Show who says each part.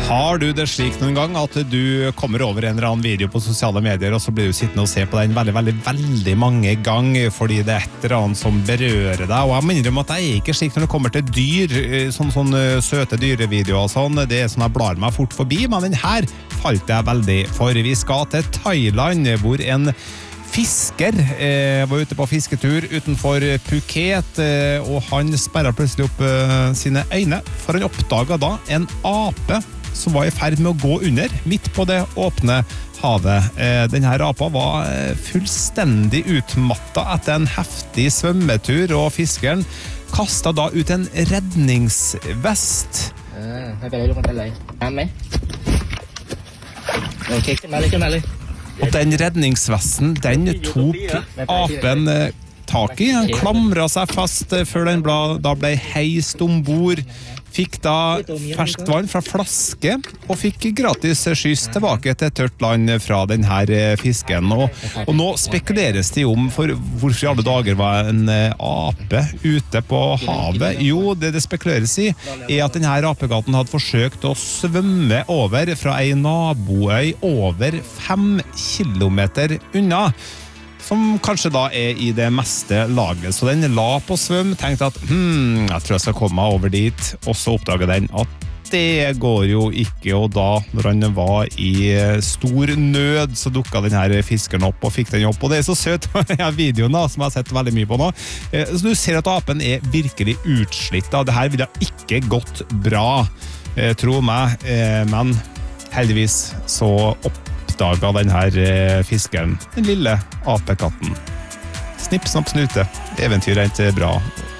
Speaker 1: Har du det slik noen gang at du kommer over en eller annen video på sosiale medier og så blir du sittende og se på den veldig mange ganger fordi det et eller annet som berører deg, og jeg minner om at jeg ikke slik når det kommer til dyr, sånne søte dyrevideoer og sånn, det sånn jeg blar meg fort forbi, men den her falt jeg veldig for. Vi skal til Thailand, hvor en fisker var ute på fisketur utenfor Phuket, og han sperret plutselig opp sine øyne, for han oppdaget da en ape som var i ferd med å gå under, midt på det åpne havet. Denne apa var fullstendig utmattet etter en heftig svømmetur, og fiskeren kastet da ut en redningsvest. Og den redningsvesten, den tok apen tak i, han klamret seg fast før den da ble heist ombord, fikk da ferskt vann fra flaske og fikk gratis skyss tilbake til tørt land fra denne fisken. Og nå spekuleres det om for hvorfor i alle dager var en ape ute på havet. Jo, det spekuleres i at denne apegaten hadde forsøkt å svømme over fra en naboøy over 5 kilometer unna, som kanskje da i det meste laget. Så den la på svøm, tenkte at jeg tror jeg skal komme meg over dit, og så oppdaget den at det går jo ikke, og da, når han var i stor nød, så dukket denne fiskeren opp og fikk den opp, og det så søt videoen da, som jeg har sett veldig mye på nå. Så du ser at apen virkelig utslitt da. Det her ville ikke gått bra, tro meg, men heldigvis så oppdaget denne fiskeren, den lille apekatten. Snipp, snapp, snute. Eventyret er ikke bra.